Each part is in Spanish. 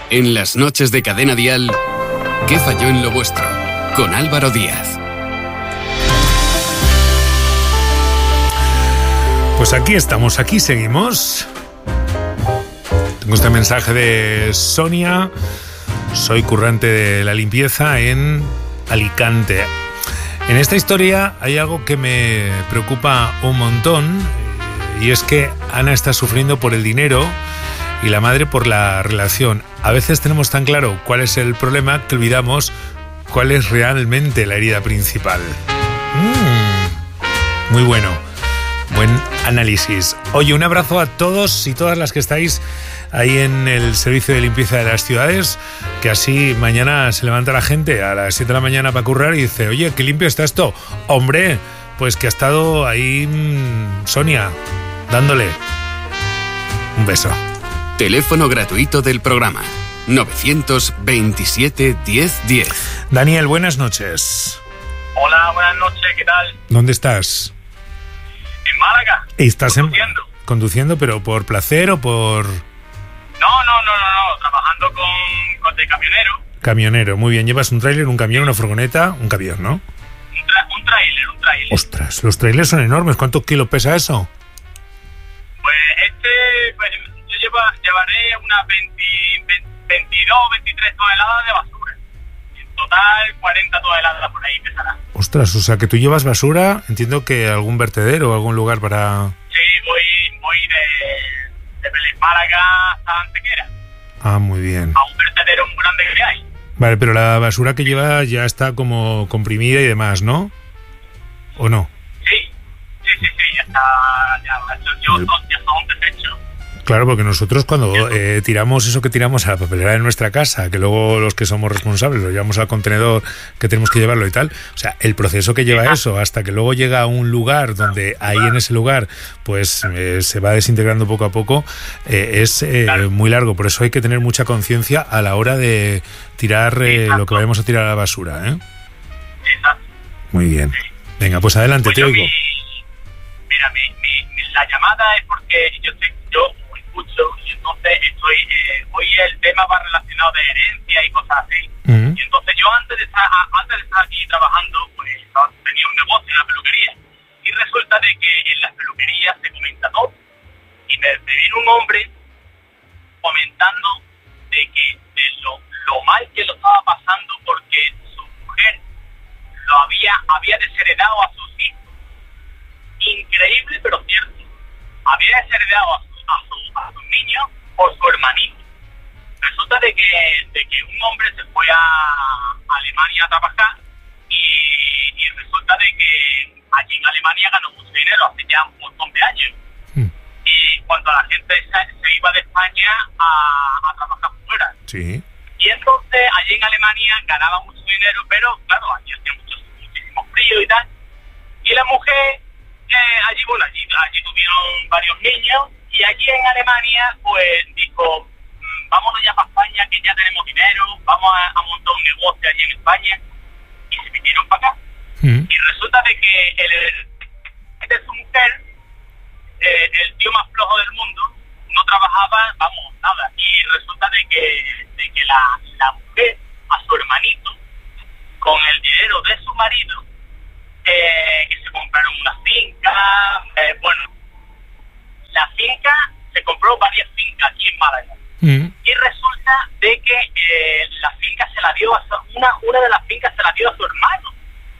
En las noches de Cadena Dial, ¿qué falló en lo vuestro? Con Álvaro Díaz. Pues aquí estamos, aquí seguimos. Tengo este mensaje de Sonia. Soy currante de la limpieza en Alicante. En esta historia hay algo que me preocupa un montón, y es que Ana está sufriendo por el dinero y la madre por la relación. A veces tenemos tan claro cuál es el problema que olvidamos cuál es realmente la herida principal. Muy bueno. Buen análisis. Oye, un abrazo a todos y todas las que estáis ahí en el servicio de limpieza de las ciudades, que así mañana se levanta la gente a las 7 de la mañana para currar y dice, oye, qué limpio está esto. Hombre, pues que ha estado ahí Sonia, dándole un beso. Teléfono gratuito del programa 927 1010. Daniel, buenas noches. Hola, buenas noches, ¿qué tal? ¿Dónde estás? En Málaga. ¿Estás conduciendo? Conduciendo, pero por placer o por...? No, trabajando con de camionero. Camionero, muy bien. ¿Llevas un tráiler, un camión, una furgoneta? Un camión, ¿no? Un tráiler. Ostras, los trailers son enormes. ¿Cuántos kilos pesa eso? Pues yo llevaré unas 22, 23 toneladas de basura. En total, 40 toneladas por ahí pesará. Ostras, o sea que tú llevas basura, entiendo que algún vertedero o algún lugar para... Sí, voy de Vélez Málaga hasta Antequera. Ah, muy bien. A un vertedero muy grande que hay. Vale, pero la basura que lleva ya está como comprimida y demás, ¿no? ¿O no? Sí, ya está, ya está un desecho. Claro, porque nosotros cuando tiramos eso que tiramos a la papelera de nuestra casa, que luego los que somos responsables lo llevamos al contenedor que tenemos que llevarlo y tal, o sea, el proceso que lleva eso hasta que luego llega a un lugar donde ahí en ese lugar pues se va desintegrando poco a poco, es muy largo. Por eso hay que tener mucha conciencia a la hora de tirar lo que vayamos a tirar a la basura, ¿eh? Exacto. Muy bien. Venga, pues adelante, pues te oigo. La llamada es porque yo escucho y entonces hoy el tema va relacionado de herencia y cosas así. Y entonces yo antes de estar aquí trabajando, pues tenía un negocio en la peluquería, y resulta de que en las peluquerías se comenta todo, y me vino un hombre comentando de que de lo mal que lo estaba pasando porque su mujer lo había desheredado a sus hijos. Increíble pero cierto. Había desheredado a sus niños por su hermanito. Resulta de que un hombre se fue a Alemania a trabajar y resulta de que allí en Alemania ganó mucho dinero hace ya un montón de años. Y cuando la gente se iba de España a trabajar fuera. Sí. Y entonces allí en Alemania ganaba mucho dinero, pero claro, allí hacía muchísimo frío y tal. Y la mujer allí tuvieron varios niños, y allí en Alemania pues dijo, vámonos ya para España, que ya tenemos dinero, vamos a montar un negocio allí en España, y se vinieron para acá. Y resulta de que el de su mujer, el tío más flojo del mundo, no trabajaba, nada, y resulta de que la mujer, a su hermanito, con el dinero de su marido, que se compraron una finca, la finca, se compró varias fincas aquí en Málaga. Y resulta de que la finca se la dio una de las fincas se la dio a su hermano,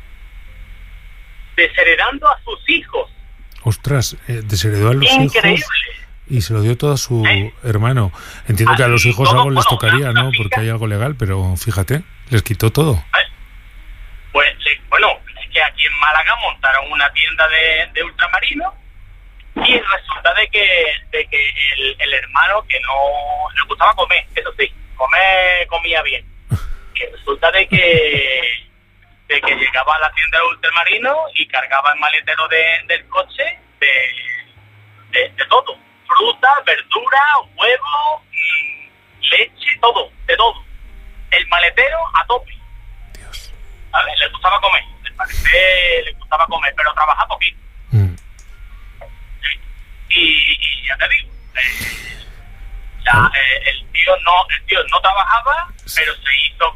desheredando a sus hijos. Ostras, desheredó a los Increíble. hijos y se lo dio todo a su hermano. Entiendo que a los hijos algo les tocaría, ¿no? Porque hay algo legal, pero fíjate, les quitó todo. Pues, es que aquí en Málaga montaron una tienda de ultramarinos, y resulta de que el hermano, que no le gustaba comer, eso sí, comía bien. Y resulta de que llegaba a la tienda de ultramarinos y cargaba el maletero del coche de todo. Fruta, verdura, huevo, leche, todo, de todo. El maletero a tope. Dios. ¿Sabes? Le gustaba comer, le gustaba comer, pero trabajaba poquito. Y ya te digo, el tío no trabajaba, pero se hizo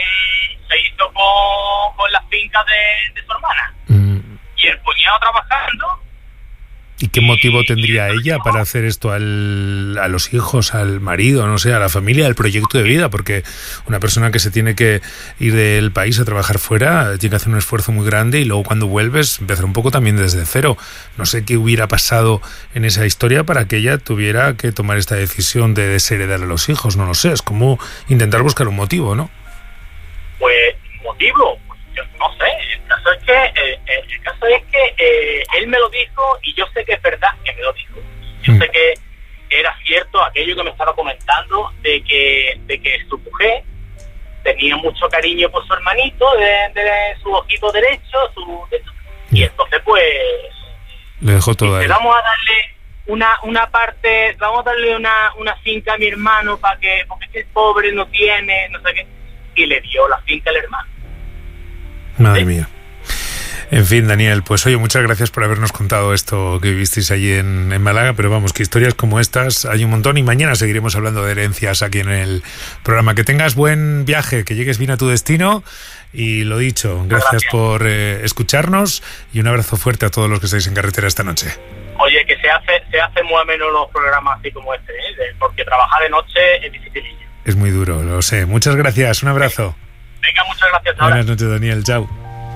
con las fincas de su hermana. Y el cuñado trabajando. ¿Y qué motivo tendría ella para hacer esto a los hijos, al marido, no sé, a la familia, al proyecto de vida? Porque una persona que se tiene que ir del país a trabajar fuera tiene que hacer un esfuerzo muy grande y luego cuando vuelves empezar un poco también desde cero. No sé qué hubiera pasado en esa historia para que ella tuviera que tomar esta decisión de desheredar a los hijos. No lo sé, es como intentar buscar un motivo, ¿no? Pues, motivo, pues yo no sé. El caso es que él me lo dijo y yo sé que es verdad que me lo dijo. Yo sé que era cierto aquello que me estaba comentando de que su mujer tenía mucho cariño por su hermanito, de su ojito derecho, y entonces pues le dejó todo a él. Vamos a darle una parte, vamos a darle una finca a mi hermano porque es que el pobre no tiene, no sé qué, y le dio la finca al hermano. Madre mía. En fin, Daniel, pues oye, muchas gracias por habernos contado esto que vivisteis allí en Málaga, pero vamos, que historias como estas hay un montón y mañana seguiremos hablando de herencias aquí en el programa. Que tengas buen viaje, que llegues bien a tu destino y lo dicho, gracias por escucharnos y un abrazo fuerte a todos los que estáis en carretera esta noche. Oye, que se hace muy menos los programas así como este, porque trabajar de noche es dificilillo. Es muy duro, lo sé. Muchas gracias, un abrazo. Venga, muchas gracias. Buenas noches, Daniel, chao.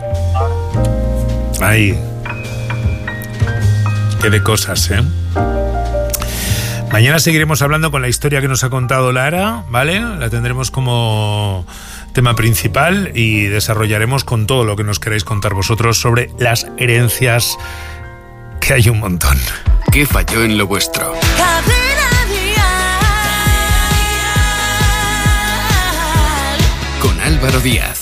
Ay, qué de cosas, ¿eh? Mañana seguiremos hablando con la historia que nos ha contado Lara, ¿vale? La tendremos como tema principal y desarrollaremos con todo lo que nos queráis contar vosotros sobre las herencias, que hay un montón. ¿Qué falló en lo vuestro? Con Álvaro Díaz.